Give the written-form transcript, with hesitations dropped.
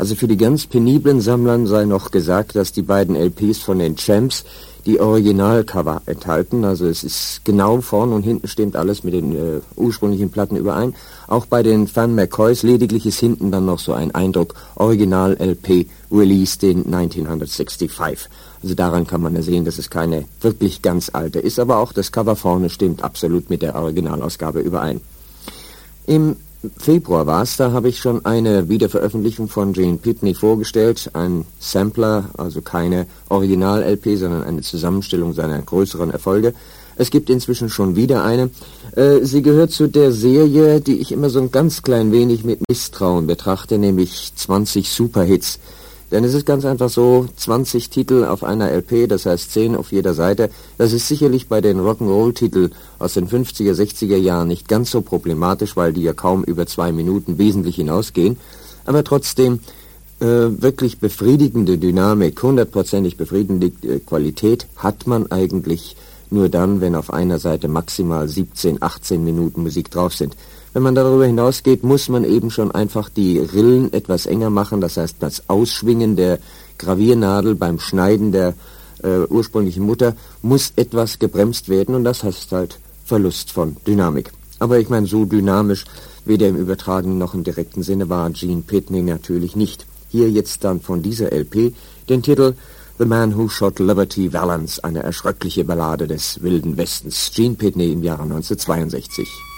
Also für die ganz peniblen Sammlern sei noch gesagt, dass die beiden LPs von den Champs die Originalcover enthalten. Also es ist genau vorn und hinten stimmt alles mit den ursprünglichen Platten überein. Auch bei den Fan McCoys lediglich ist hinten dann noch so ein Eindruck Original LP released in 1965. Also daran kann man ja sehen, dass es keine wirklich ganz alte ist, aber auch das Cover vorne stimmt absolut mit der Originalausgabe überein. Im Februar war es, da habe ich schon eine Wiederveröffentlichung von Gene Pitney vorgestellt, ein Sampler, also keine Original-LP, sondern eine Zusammenstellung seiner größeren Erfolge. Es gibt inzwischen schon wieder eine. Sie gehört zu der Serie, die ich immer so ein ganz klein wenig mit Misstrauen betrachte, nämlich 20 Superhits. Denn es ist ganz einfach so, 20 Titel auf einer LP, das heißt 10 auf jeder Seite. Das ist sicherlich bei den Rock'n'Roll-Titeln aus den 50er, 60er Jahren nicht ganz so problematisch, weil die ja kaum über 2 Minuten wesentlich hinausgehen. Aber trotzdem wirklich befriedigende Dynamik, 100%ig befriedigende Qualität hat man eigentlich nur dann, wenn auf einer Seite maximal 17, 18 Minuten Musik drauf sind. Wenn man darüber hinausgeht, muss man eben schon einfach die Rillen etwas enger machen, das heißt das Ausschwingen der Graviernadel beim Schneiden der ursprünglichen Mutter muss etwas gebremst werden und das heißt halt Verlust von Dynamik. Aber ich meine, so dynamisch, weder im übertragenen noch im direkten Sinne war Gene Pitney natürlich nicht. Hier jetzt dann von dieser LP den Titel The Man Who Shot Liberty Valance, eine erschröckliche Ballade des Wilden Westens. Gene Pitney im Jahre 1962.